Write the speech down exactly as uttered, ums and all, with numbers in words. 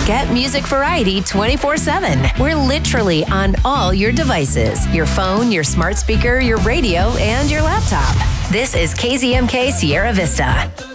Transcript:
Get music variety twenty-four seven. We're literally on all your devices, your phone, your smart speaker, your radio, and your laptop. This is K Z M K Sierra Vista.